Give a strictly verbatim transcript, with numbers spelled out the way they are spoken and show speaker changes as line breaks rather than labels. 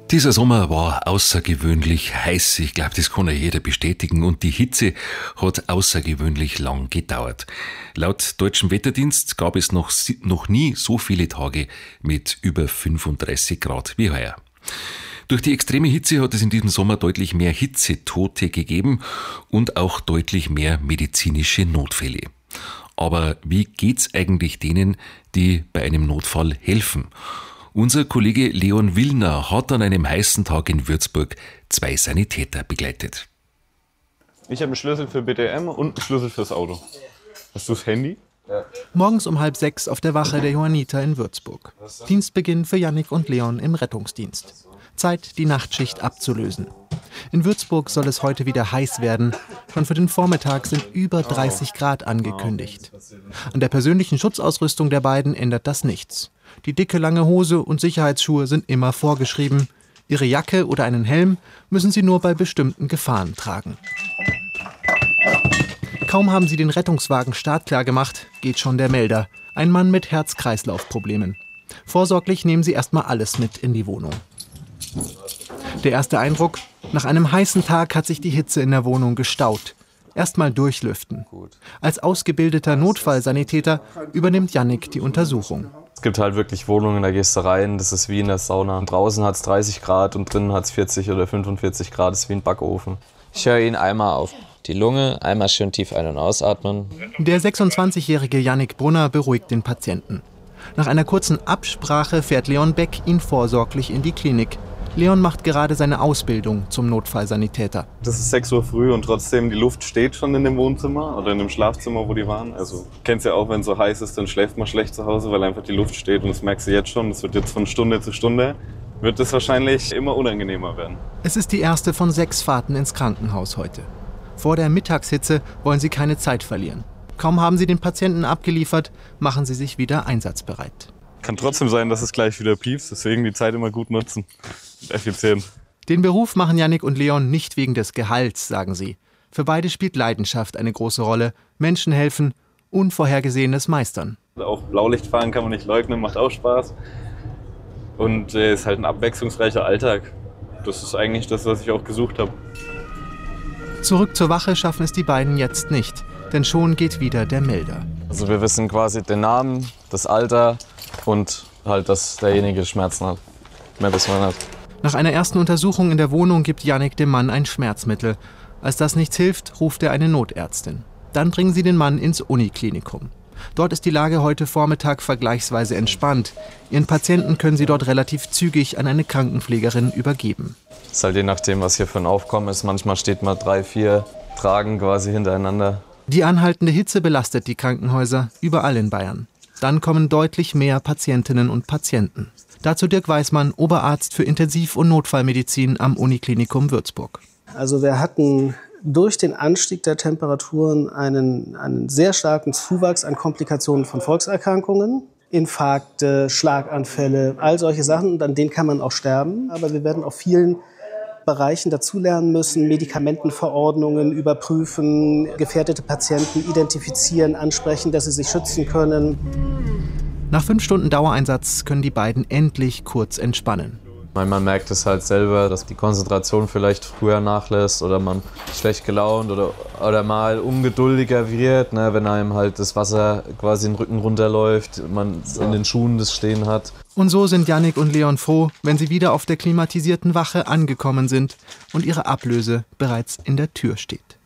Dieser Sommer war außergewöhnlich heiß. Ich glaube, das kann ja jeder bestätigen. Und die Hitze hat außergewöhnlich lang gedauert. Laut Deutschem Wetterdienst gab es noch, noch nie so viele Tage mit über fünfunddreißig Grad wie heuer. Durch die extreme Hitze hat es in diesem Sommer deutlich mehr Hitzetote gegeben und auch deutlich mehr medizinische Notfälle. Aber wie geht's eigentlich denen, die bei einem Notfall helfen? Unser Kollege Leon Willner hat an einem heißen Tag in Würzburg zwei Sanitäter begleitet.
Ich habe einen Schlüssel für B D M und einen Schlüssel fürs Auto. Hast du das Handy?
Ja. Morgens um halb sechs auf der Wache der Johanniter in Würzburg. Dienstbeginn für Jannik und Leon im Rettungsdienst. Zeit, die Nachtschicht abzulösen. In Würzburg soll es heute wieder heiß werden. Schon für den Vormittag sind über dreißig Grad angekündigt. An der persönlichen Schutzausrüstung der beiden ändert das nichts. Die dicke lange Hose und Sicherheitsschuhe sind immer vorgeschrieben. Ihre Jacke oder einen Helm müssen sie nur bei bestimmten Gefahren tragen. Kaum haben sie den Rettungswagen startklar gemacht, geht schon der Melder. Ein Mann mit Herz-Kreislauf-Problemen. Vorsorglich nehmen sie erstmal alles mit in die Wohnung. Der erste Eindruck: Nach einem heißen Tag hat sich die Hitze in der Wohnung gestaut. Erstmal durchlüften. Als ausgebildeter Notfallsanitäter übernimmt Jannik die Untersuchung.
Es gibt halt wirklich Wohnungen, da gehst du rein, das ist wie in der Sauna. Und draußen hat es dreißig Grad und drinnen hat es vierzig oder fünfundvierzig Grad, das ist wie ein Backofen.
Ich höre ihn einmal auf die Lunge, einmal schön tief ein- und ausatmen.
Der sechsundzwanzigjährige Jannik Brunner beruhigt den Patienten. Nach einer kurzen Absprache fährt Leon Beck ihn vorsorglich in die Klinik. Leon macht gerade seine Ausbildung zum Notfallsanitäter.
Das ist sechs Uhr früh und trotzdem die Luft steht schon in dem Wohnzimmer oder in dem Schlafzimmer, wo die waren. Also kennst ja auch, wenn es so heiß ist, dann schläft man schlecht zu Hause, weil einfach die Luft steht. Und das merkst du jetzt schon. Das wird jetzt von Stunde zu Stunde, wird es wahrscheinlich immer unangenehmer werden.
Es ist die erste von sechs Fahrten ins Krankenhaus heute. Vor der Mittagshitze wollen sie keine Zeit verlieren. Kaum haben sie den Patienten abgeliefert, machen sie sich wieder einsatzbereit.
Kann trotzdem sein, dass es gleich wieder piepst, deswegen die Zeit immer gut nutzen. Effizient.
Den Beruf machen Jannik und Leon nicht wegen des Gehalts, sagen sie. Für beide spielt Leidenschaft eine große Rolle. Menschen helfen, Unvorhergesehenes meistern.
Auch Blaulichtfahren kann man nicht leugnen, macht auch Spaß. Und es äh, ist halt ein abwechslungsreicher Alltag. Das ist eigentlich das, was ich auch gesucht habe.
Zurück zur Wache schaffen es die beiden jetzt nicht, denn schon geht wieder der Melder.
Also wir wissen quasi den Namen, das Alter und halt, dass derjenige Schmerzen hat. Mehr wissen wir nicht.
Nach einer ersten Untersuchung in der Wohnung gibt Jannik dem Mann ein Schmerzmittel. Als das nichts hilft, ruft er eine Notärztin. Dann bringen sie den Mann ins Uniklinikum. Dort ist die Lage heute Vormittag vergleichsweise entspannt. Ihren Patienten können sie dort relativ zügig an eine Krankenpflegerin übergeben.
Das ist halt je nachdem, was hier für ein Aufkommen ist. Manchmal steht mal drei, vier Tragen quasi hintereinander.
Die anhaltende Hitze belastet die Krankenhäuser überall in Bayern. Dann kommen deutlich mehr Patientinnen und Patienten. Dazu Dirk Weismann, Oberarzt für Intensiv- und Notfallmedizin am Uniklinikum Würzburg.
Also wir hatten durch den Anstieg der Temperaturen einen, einen sehr starken Zuwachs an Komplikationen von Volkserkrankungen. Infarkte, Schlaganfälle, all solche Sachen. Und an denen kann man auch sterben. Aber wir werden auf vielen Bereichen dazulernen müssen, Medikamentenverordnungen überprüfen, gefährdete Patienten identifizieren, ansprechen, dass sie sich schützen können.
Nach fünf Stunden Dauereinsatz können die beiden endlich kurz entspannen.
Man merkt es halt selber, dass die Konzentration vielleicht früher nachlässt oder man schlecht gelaunt oder, oder mal ungeduldiger wird, ne, wenn einem halt das Wasser quasi den Rücken runterläuft, man in den Schuhen das Stehen hat.
Und so sind Jannik und Leon froh, wenn sie wieder auf der klimatisierten Wache angekommen sind und ihre Ablöse bereits in der Tür steht.